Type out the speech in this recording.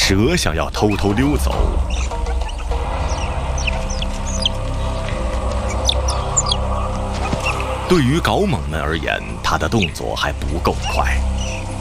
蛇想要偷偷溜走。对于搞猛们而言，他的动作还不够快。